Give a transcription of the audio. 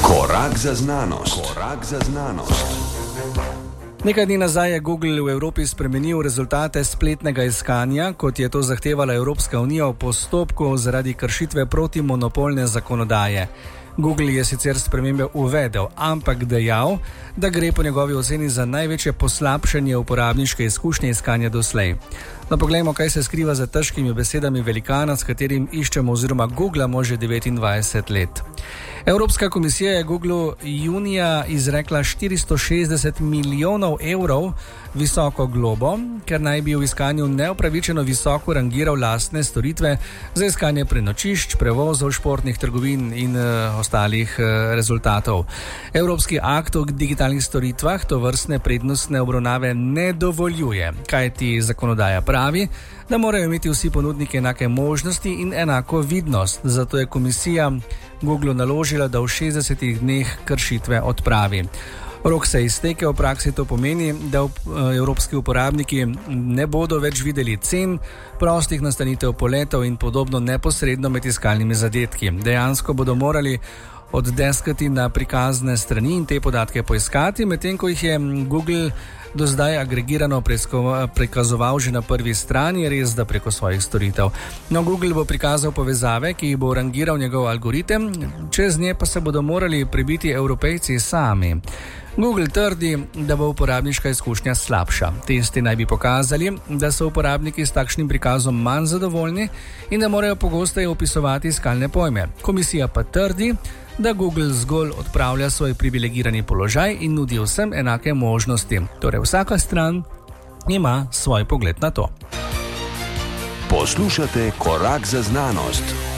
Korak za znanost. Korak za znanost. Nekaj dni nazaj je Google v Evropi spremenil rezultate spletnega iskanja, kot je to zahtevala Evropska unija v postopku zaradi kršitve protimonopolne zakonodaje. Google je sicer spremembe uvedel, ampak dejal, da gre po njegovi oceni za največje poslabšanje uporabniške izkušnje iskanja doslej. No, poglejmo, kaj se skriva za težkimi besedami velikana, s katerim iščemo oziroma googlamo že 29 let. Evropska komisija je Googlu junija izrekla 460 milijonov evrov visoko globo, ker naj bi v iskanju neupravičeno visoko rangiral lastne storitve za iskanje prenočišč, prevozov, športnih trgovin in ostalih rezultatov. Evropski akt o digitalnih storitvah tovrstne prednostne obravnave ne dovoljuje, kajti zakonodaja pravi, da morajo imeti vsi ponudniki enake možnosti in enako vidnost. Zato je komisija Google naložila, da v 60 dneh kršitve odpravi. Rok se izteke, v praksi to pomeni, da evropski uporabniki ne bodo več videli cen, prostih nastanitev poletov in podobno neposredno med iskalnimi zadetki. Dejansko bodo morali oddeskati na prikazne strani in te podatke poiskati, medtem ko jih je Google do zdaj agregirano prikazoval že na prvi strani, res da preko svojih storitev. No, Google bo prikazal povezave, ki jih bo rangiral njegov algoritem, čez nje pa se bodo morali prebiti Evropejci sami. Google trdi, da bo uporabniška izkušnja slabša. Testi naj bi pokazali, da so uporabniki s takšnim prikazom manj zadovoljni in da morajo pogosteje opisovati iskalne pojme. Komisija pa trdi, da Google zgolj odpravlja svoj privilegirani položaj in nudi vsem enake možnosti. Torej vsaka stran ima svoj pogled na to. Poslušate Korak za znanost.